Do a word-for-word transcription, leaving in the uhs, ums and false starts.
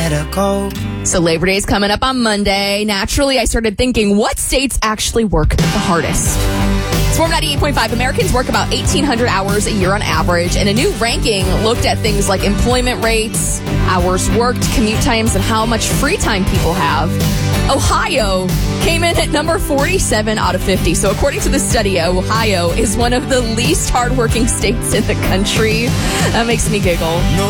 So Labor Day is coming up on Monday. Naturally, I started thinking, what states actually work the hardest? Storm ninety-eight point five, Americans work about eighteen hundred hours a year on average, and a new ranking looked at things like employment rates, hours worked, commute times, and how much free time people have. Ohio came in at number forty-seven out of fifty. So according to the study, Ohio is one of the least hardworking states in the country. That makes me giggle. No